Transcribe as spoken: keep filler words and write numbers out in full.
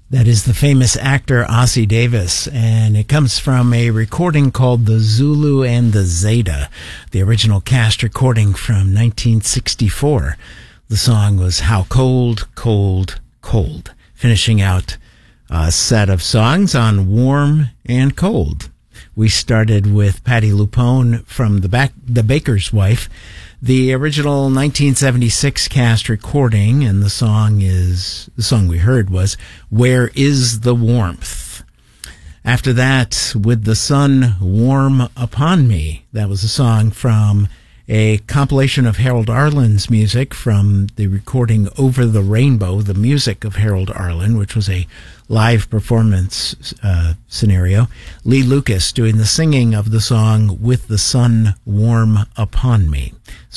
That is the famous actor Ossie Davis, and it comes from a recording called The Zulu and the Zeta, the original cast recording from nineteen sixty-four. The song was How Cold, Cold, Cold, finishing out a set of songs on Warm and Cold. We started with Patti LuPone from the, back, the Baker's Wife, the original nineteen seventy-six cast recording, and the song is, the song we heard was Where Is the Warmth? After that, With the Sun Warm Upon Me, that was a song from a compilation of Harold Arlen's music from the recording Over the Rainbow, the music of Harold Arlen, which was a live performance uh, scenario. Lee Lucas doing the singing of the song With the Sun Warm Upon Me.